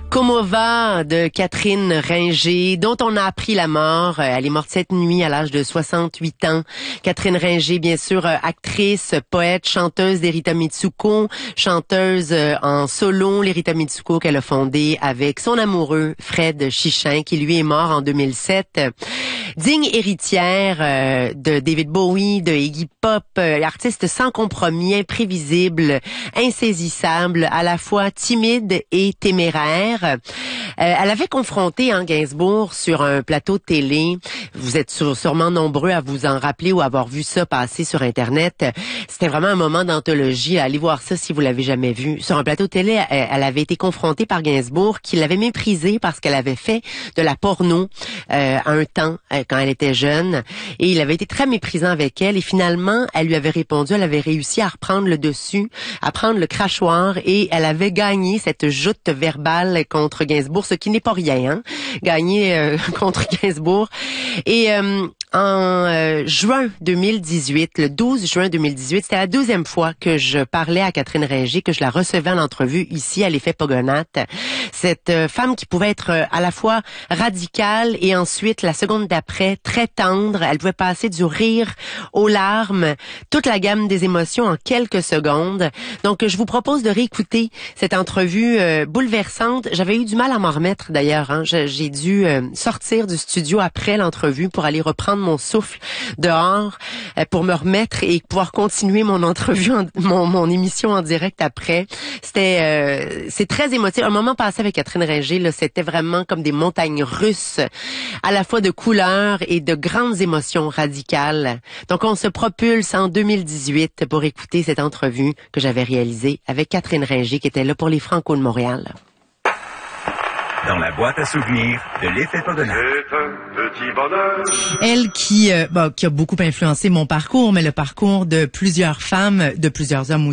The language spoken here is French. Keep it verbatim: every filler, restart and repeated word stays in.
Comment va de Catherine Ringer, dont on a appris la mort. Elle est morte cette nuit à l'âge de soixante-huit ans. Catherine Ringer, bien sûr, actrice, poète, chanteuse d'Erita Mitsuko, chanteuse en solo, l'Erita Mitsuko qu'elle a fondée avec son amoureux Fred Chichin, qui lui est mort en deux mille sept. Digne héritière euh, de David Bowie, de Iggy Pop, euh, artiste sans compromis, imprévisible, insaisissable, à la fois timide et téméraire. Euh, elle avait confronté hein, Gainsbourg sur un plateau de télé. Vous êtes sur, sûrement nombreux à vous en rappeler ou avoir vu ça passer sur Internet. C'était vraiment un moment d'anthologie. Allez voir ça si vous l'avez jamais vu. Sur un plateau de télé, elle, elle avait été confrontée par Gainsbourg, qui l'avait méprisée parce qu'elle avait fait de la porno euh, à un temps, euh, quand elle était jeune. Et il avait été très méprisant avec elle. Et finalement, elle lui avait répondu, elle avait réussi à reprendre le dessus, à prendre le crachoir, et elle avait gagné cette joute verbale contre Gainsbourg, ce qui n'est pas rien, hein, gagner euh, contre Gainsbourg. Et euh, en euh, juin deux mille dix-huit, le douze juin deux mille dix-huit, c'était la deuxième fois que je parlais à Catherine Ringer, que je la recevais en entrevue ici à l'Effet Pogonate. Cette euh, femme qui pouvait être euh, à la fois radicale et ensuite, la seconde d'après, très tendre. Elle pouvait passer du rire aux larmes, toute la gamme des émotions en quelques secondes. Donc, je vous propose de réécouter cette entrevue euh, bouleversante. J'avais eu du mal à m'en remettre d'ailleurs. Hein. J'ai dû euh, sortir du studio après l'entrevue pour aller reprendre mon souffle dehors euh, pour me remettre et pouvoir continuer mon entrevue, en, mon, mon émission en direct après. C'était, euh, c'est très émotif. Un moment passé avec Catherine Ringer, là, c'était vraiment comme des montagnes russes, à la fois de couleurs et de grandes émotions radicales. Donc, on se propulse en deux mille dix-huit pour écouter cette entrevue que j'avais réalisée avec Catherine Ringer, qui était là pour les Franco de Montréal. Dans la boîte à souvenirs de l'Effet Pogonate. C'est un petit bonheur. Elle qui, euh, bon, qui a beaucoup influencé mon parcours, mais le parcours de plusieurs femmes, de plusieurs hommes